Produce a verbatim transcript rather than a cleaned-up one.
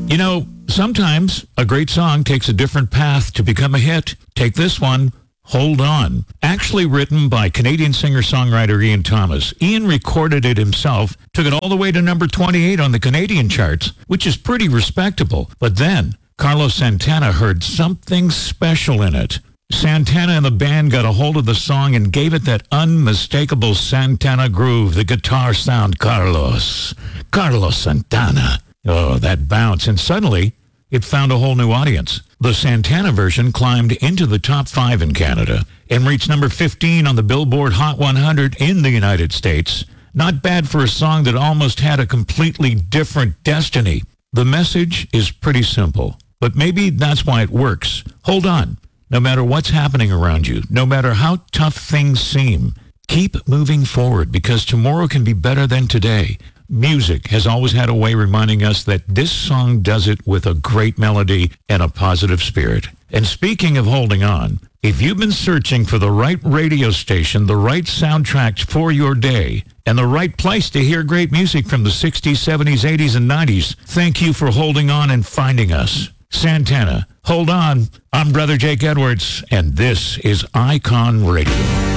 You know, sometimes a great song takes a different path to become a hit. Take this one, Hold On. Actually written by Canadian singer-songwriter Ian Thomas. Ian recorded it himself, took it all the way to number twenty-eight on the Canadian charts, which is pretty respectable. But then, Carlos Santana heard something special in it. Santana and the band got a hold of the song and gave it that unmistakable Santana groove, the guitar sound. Carlos. Carlos Santana. Oh, that bounce. And suddenly, it found a whole new audience. The Santana version climbed into the top five in Canada and reached number fifteen on the Billboard Hot one hundred in the United States. Not bad for a song that almost had a completely different destiny. The message is pretty simple, but maybe that's why it works. Hold on. No matter what's happening around you, no matter how tough things seem, keep moving forward because tomorrow can be better than today. Music has always had a way reminding us that this song does it with a great melody and a positive spirit. And speaking of holding on, if you've been searching for the right radio station, the right soundtrack for your day, and the right place to hear great music from the sixties, seventies, eighties, and nineties, thank you for holding on and finding us. Santana, Hold On. I'm Brother Jake Edwards, and this is Icon Radio.